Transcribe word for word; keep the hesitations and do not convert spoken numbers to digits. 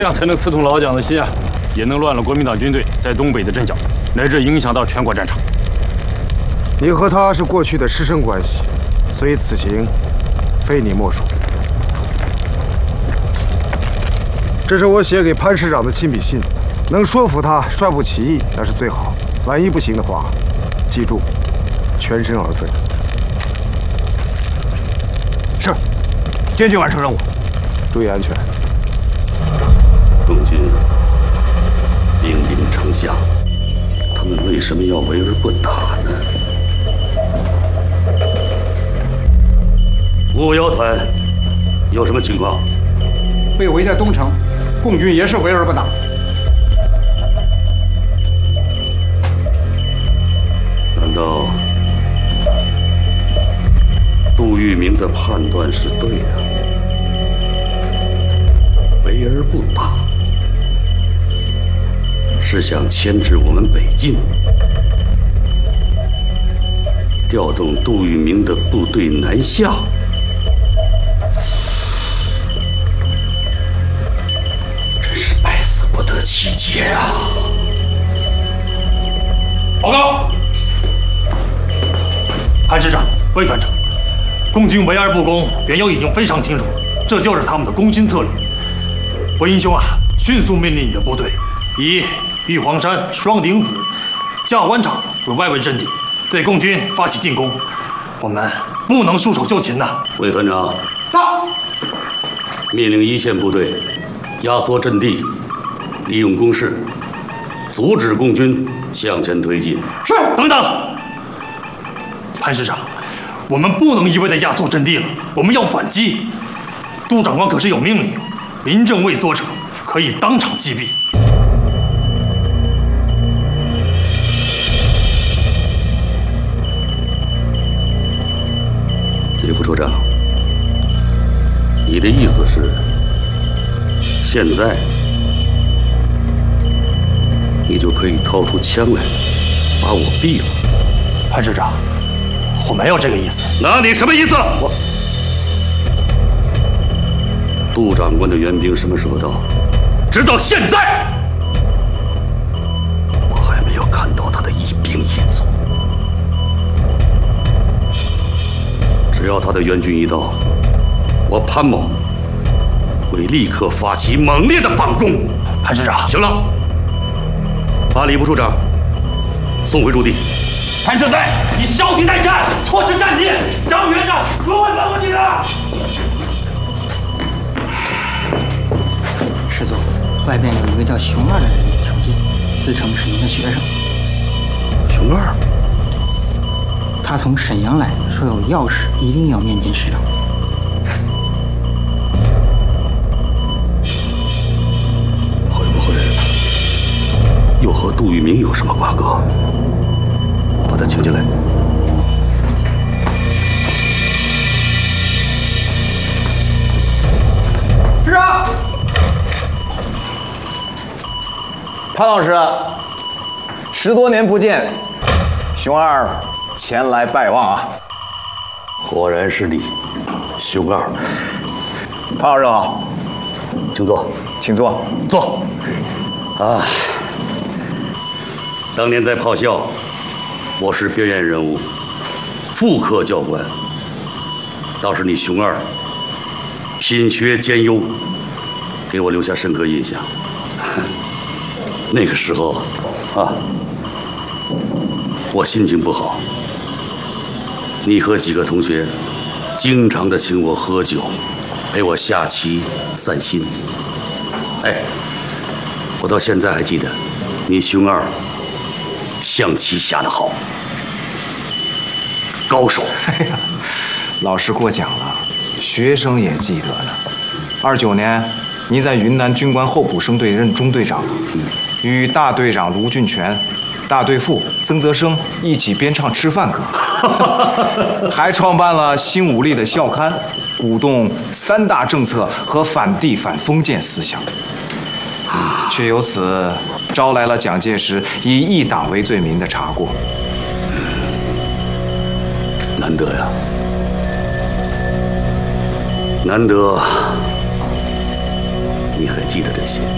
这样才能刺痛老蒋的心啊，也能乱了国民党军队在东北的阵脚，乃至影响到全国战场。 你和他是过去的师生关系，所以此行非你莫属。这是我写给潘师长的亲笔信，能说服他率部起义那是最好。万一不行的话，记住，全身而退。 是，坚决完成任务， 注意安全。 共军兵临城下，他们为什么要围而不打呢？五幺团有什么情况？ 被围在东城，共军也是围而不打。 难道杜聿明的判断是对的？围而不打。 是想牵制我们北进，调动杜聿明的部队南下。真是百思不得其解啊！ 报告，潘师长、魏团长，共军围而不攻，缘由已经非常清楚，这就是他们的攻心策略。文英兄啊，迅速命令你的部队以 玉皇山、双顶子、架湾场为外围阵地，对共军发起进攻。我们不能束手就擒呐！ 魏团长， 到。 命令一线部队压缩阵地，利用攻势，阻止共军向前推进。 是。 等等，潘师长，我们不能一味的压缩阵地了，我们要反击。杜长官可是有命令，临阵畏缩者可以当场击毙。 李副处长，你的意思是，现在你就可以掏出枪来，把我毙了？ 潘师长，我没有这个意思。 那你什么意思？我杜长官的援兵什么时候到？直到现在，我还没有看到他的一兵一卒。 只要他的援军一到，我潘某会立刻发起猛烈的反攻。 潘师长， 行了，把李副处长送回驻地。 潘胜飞，你消极待战，错失战机。张学长，额外办问你了。 师座，外边有一个叫熊二的人求见，自称是您的学生。 熊二。 他从沈阳来说有要事，一定要面见师长。 会不会又和杜聿明有什么瓜葛？把他请进来。 师长， 潘老师，十多年不见，熊二 前来拜望啊！ 果然是你，熊二。 潘老师好， 请坐， 请坐， 坐。啊，当年在炮校，我是边缘人物，副科教官。当时你熊二品学兼优，给我留下深刻印象。那个时候，啊，我心情不好。 你和几个同学经常的请我喝酒，陪我下棋散心。哎，我到现在还记得，你熊二象棋下得好，高手。 哎呀，老师过奖了，学生也记得呢。二九年，你在云南军官候补生队任中队长，嗯、与大队长卢俊全、大队副曾泽生一起编唱《吃饭歌》。 还创办了新武力的校刊，鼓动三大政策和反帝反封建思想，却由此招来了蒋介石以一党为罪名的查过。 难得呀，难得你还记得这些。